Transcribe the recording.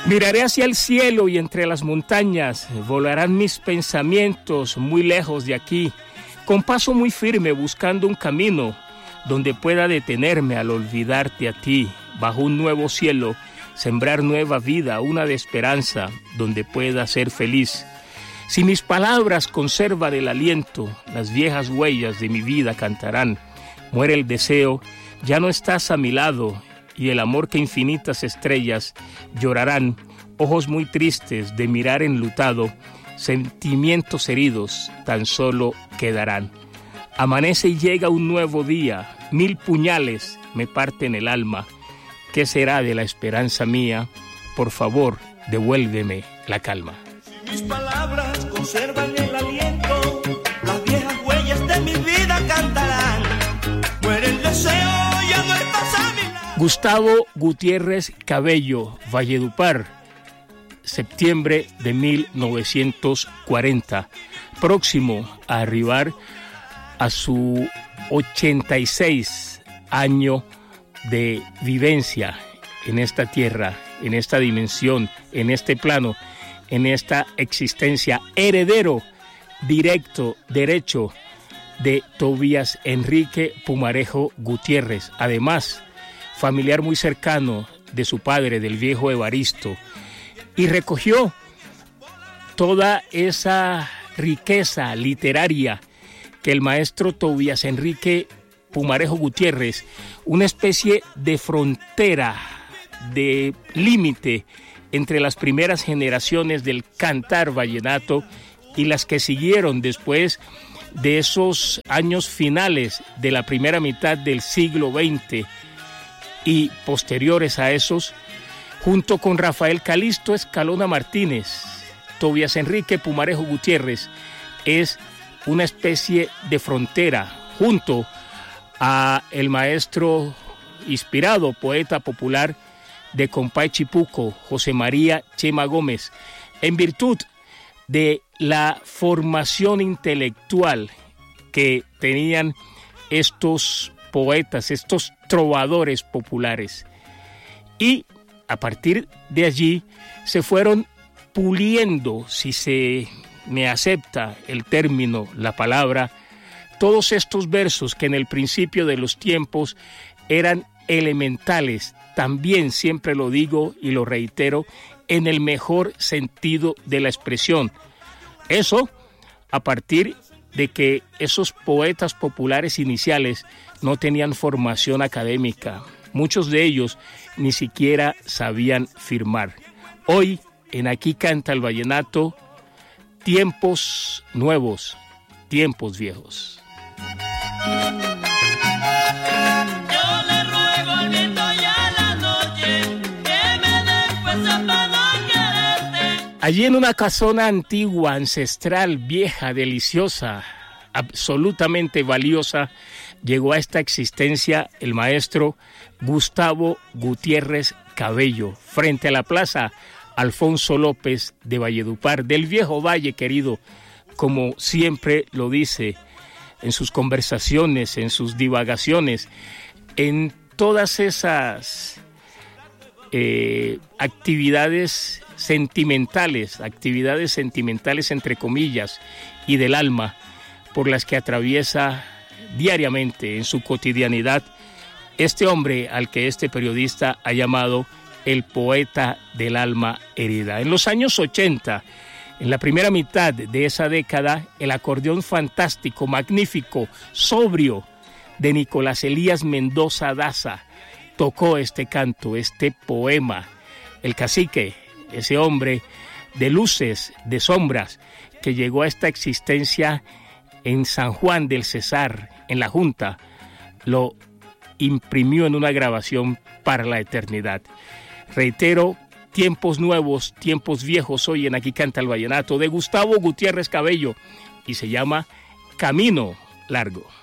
Miraré hacia el cielo y entre las montañas volarán mis pensamientos muy lejos de aquí, con paso muy firme buscando un camino donde pueda detenerme al olvidarte a ti, bajo un nuevo cielo, sembrar nueva vida, una de esperanza, donde pueda ser feliz. Si mis palabras conservan el aliento, las viejas huellas de mi vida cantarán. Muere el deseo, ya no estás a mi lado, y el amor que infinitas estrellas llorarán. Ojos muy tristes de mirar enlutado, sentimientos heridos tan solo quedarán. Amanece y llega un nuevo día, 1000 puñales me parten el alma. ¿Qué será de la esperanza mía? Por favor, devuélveme la calma. Si mis palabras conservan el aliento, las viejas huellas de mi vida cantarán. Muere el deseo, ya no estás a mi lado. Gustavo Gutiérrez Cabello, Valledupar, septiembre de 1940, próximo a arribar a su 86 año de vivencia en esta tierra, en esta dimensión, en este plano, en esta existencia, heredero directo, derecho de Tobías Enrique Pumarejo Gutiérrez, además familiar muy cercano de su padre, del viejo Evaristo, y recogió toda esa riqueza literaria que el maestro Tobías Enrique Pumarejo Gutiérrez, una especie de frontera, de límite entre las primeras generaciones del cantar vallenato y las que siguieron después de esos años finales de la primera mitad del siglo XX y posteriores a esos, junto con Rafael Calixto Escalona Martínez. Tobías Enrique Pumarejo Gutiérrez es una especie de frontera junto a el maestro inspirado, poeta popular de Compay Chipuco, José María Chema Gómez, en virtud de la formación intelectual que tenían estos poetas, estos trovadores populares. Y a partir de allí se fueron puliendo, si se me acepta el término, la palabra, todos estos versos que en el principio de los tiempos eran elementales, también siempre lo digo y lo reitero, en el mejor sentido de la expresión. Eso a partir de que esos poetas populares iniciales no tenían formación académica. Muchos de ellos ni siquiera sabían firmar. Hoy, en Aquí Canta el Vallenato, tiempos nuevos, tiempos viejos. Yo le ruego al viento y a la noche que me dé fuerza para no quererte. Allí en una casona antigua, ancestral, vieja, deliciosa, absolutamente valiosa, llegó a esta existencia el maestro Gustavo Gutiérrez Cabello, frente a la plaza Alfonso López de Valledupar, del viejo valle querido, como siempre lo dice en sus conversaciones, en sus divagaciones, en todas esas actividades sentimentales entre comillas, y del alma, por las que atraviesa diariamente en su cotidianidad este hombre al que este periodista ha llamado el poeta del alma herida. En los años 80, en la primera mitad de esa década, el acordeón fantástico, magnífico, sobrio de Nicolás Elías Mendoza Daza tocó este canto, este poema. El cacique, ese hombre de luces, de sombras, que llegó a esta existencia en San Juan del Cesar, en la Junta, lo imprimió en una grabación para la eternidad. Reitero, tiempos nuevos, tiempos viejos, hoy en Aquí Canta el Vallenato, de Gustavo Gutiérrez Cabello, y se llama Camino Largo.